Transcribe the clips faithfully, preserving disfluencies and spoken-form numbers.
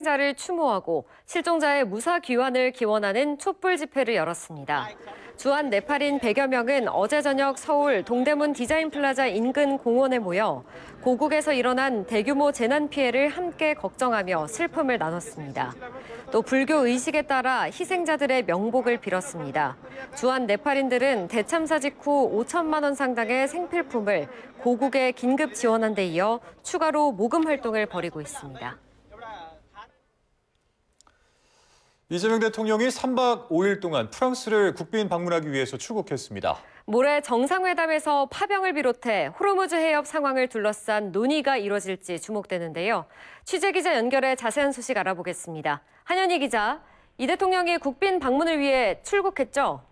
자를 추모하고 실종자의 무사 귀환을 기원하는 촛불 집회를 열었습니다. 주한 네팔인 백여 명은 어제 저녁 서울 동대문 디자인 플라자 인근 공원에 모여 고국에서 일어난 대규모 재난 피해를 함께 걱정하며 슬픔을 나눴습니다. 또 불교 의식에 따라 희생자들의 명복을 빌었습니다. 주한 네팔인들은 대참사 직후 오천만 원 상당의 생필품을 고국에 긴급 지원한 데 이어 추가로 모금 활동을 벌이고 있습니다. 이재명 대통령이 삼 박 오 일 동안 프랑스를 국빈 방문하기 위해서 출국했습니다. 모레 정상회담에서 파병을 비롯해 호르무즈 해협 상황을 둘러싼 논의가 이뤄질지 주목되는데요. 취재기자 연결해 자세한 소식 알아보겠습니다. 한현희 기자, 이 대통령이 국빈 방문을 위해 출국했죠?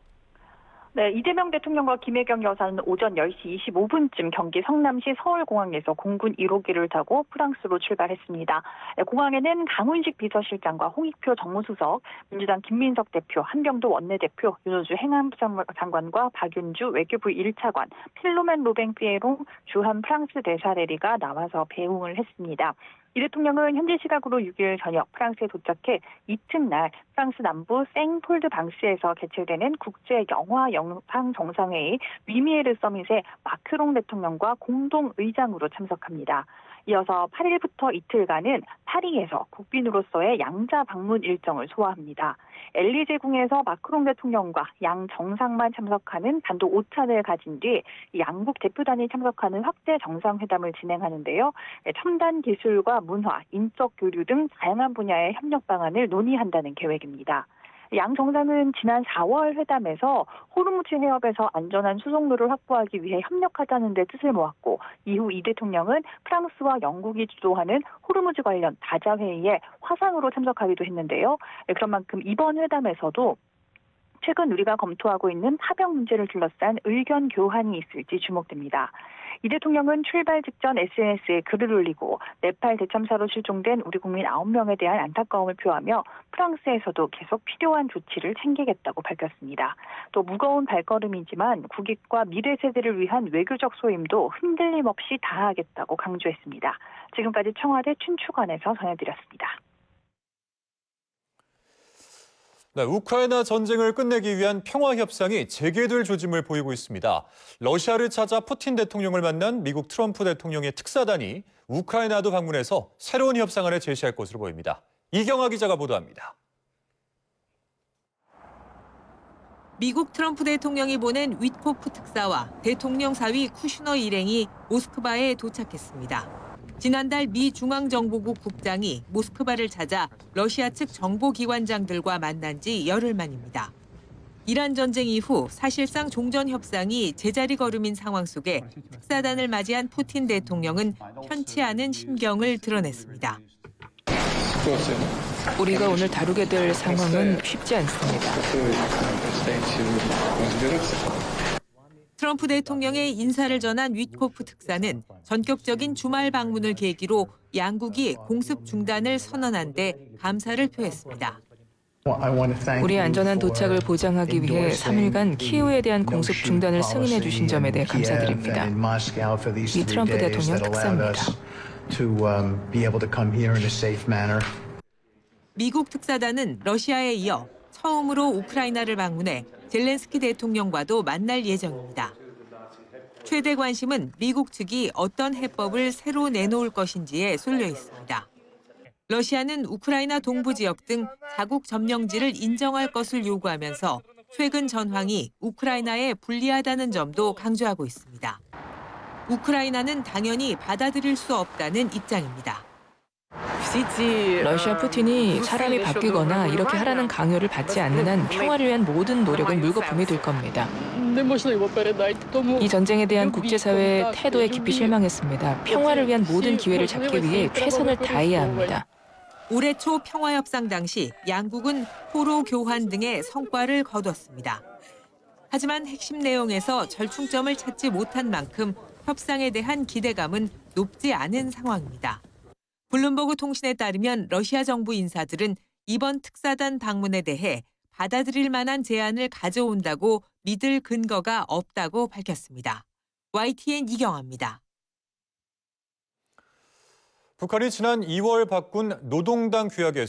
네, 이재명 대통령과 김혜경 여사는 오전 열 시 이십오 분쯤 경기 성남시 서울공항에서 공군 일 호기를 타고 프랑스로 출발했습니다. 공항에는 강훈식 비서실장과 홍익표 정무수석, 민주당 김민석 대표, 한병도 원내대표, 윤호주 행안부장관과 박윤주 외교부 일 차관, 필로멘 로뱅피에롱 주한 프랑스 대사대리가 나와서 배웅을 했습니다. 이 대통령은 현지 시각으로 육 일 저녁 프랑스에 도착해 이튿날 프랑스 남부 생폴드 방스에서 개최되는 국제 영화 영상 정상회의 위미에르 서밋에 마크롱 대통령과 공동 의장으로 참석합니다. 이어서 팔 일부터 이틀간은 파리에서 국빈으로서의 양자 방문 일정을 소화합니다. 엘리제궁에서 마크롱 대통령과 양 정상만 참석하는 단독 오찬을 가진 뒤 양국 대표단이 참석하는 확대 정상회담을 진행하는데요. 첨단 기술과 문화, 인적 교류 등 다양한 분야의 협력 방안을 논의한다는 계획입니다. 양 정상은 지난 사월 회담에서 호르무즈 해협에서 안전한 수송로를 확보하기 위해 협력하자는 데 뜻을 모았고, 이후 이 대통령은 프랑스와 영국이 주도하는 호르무즈 관련 다자 회의에 화상으로 참석하기도 했는데요. 그런 만큼 이번 회담에서도 최근 우리가 검토하고 있는 파병 문제를 둘러싼 의견 교환이 있을지 주목됩니다. 이 대통령은 출발 직전 에스엔에스에 글을 올리고 네팔 대참사로 실종된 우리 국민 아홉 명에 대한 안타까움을 표하며 프랑스에서도 계속 필요한 조치를 챙기겠다고 밝혔습니다. 또 무거운 발걸음이지만 국익과 미래 세대를 위한 외교적 소임도 흔들림 없이 다하겠다고 강조했습니다. 지금까지 청와대 춘추관에서 전해드렸습니다. 네, 우크라이나 전쟁을 끝내기 위한 평화 협상이 재개될 조짐을 보이고 있습니다. 러시아를 찾아 푸틴 대통령을 만난 미국 트럼프 대통령의 특사단이 우크라이나도 방문해서 새로운 협상안을 제시할 것으로 보입니다. 이경아 기자가 보도합니다. 미국 트럼프 대통령이 보낸 위트코프 특사와 대통령 사위 쿠슈너 일행이 모스크바에 도착했습니다. 지난달 미 중앙정보국 국장이 모스크바를 찾아 러시아 측 정보기관장들과 만난 지 열흘 만입니다. 이란 전쟁 이후 사실상 종전 협상이 제자리 걸음인 상황 속에 특사단을 맞이한 푸틴 대통령은 편치 않은 심경을 드러냈습니다. 우리가 오늘 다루게 될 상황은 쉽지 않습니다. 트럼프 대통령의 인사를 전한 위트코프 특사는 전격적인 주말 방문을 계기로 양국이 공습 중단을 선언한 데 감사를 표했습니다. 우리의 안전한 도착을 보장하기 위해 삼 일간 키이우에 대한 공습 중단을 승인해 주신 점에 대해 감사드립니다. 이 트럼프 대통령 특사입니다. 미국 특사단은 러시아에 이어 처음으로 우크라이나를 방문해 젤렌스키 대통령과도 만날 예정입니다. 최대 관심은 미국 측이 어떤 해법을 새로 내놓을 것인지에 쏠려 있습니다. 러시아는 우크라이나 동부 지역 등 자국 점령지를 인정할 것을 요구하면서 최근 전황이 우크라이나에 불리하다는 점도 강조하고 있습니다. 우크라이나는 당연히 받아들일 수 없다는 입장입니다. 러시아 푸틴이 사람이 바뀌거나 이렇게 하라는 강요를 받지 않는 한 평화를 위한 모든 노력은 물거품이 될 겁니다. 이 전쟁에 대한 국제사회의 태도에 깊이 실망했습니다. 평화를 위한 모든 기회를 잡기 위해 최선을 다해야 합니다. 올해 초 평화협상 당시 양국은 포로 교환 등의 성과를 거뒀습니다. 하지만 핵심 내용에서 절충점을 찾지 못한 만큼 협상에 대한 기대감은 높지 않은 상황입니다. 블룸버그 통신에 따르면 러시아 정부 인사들은 이번 특사단 방문에 대해 받아들일 만한 제안을 가져온다고 믿을 근거가 없다고 밝혔습니다. 와이티엔 이경아입니다. 북한이 지난 이월 바꾼 노동당 규약에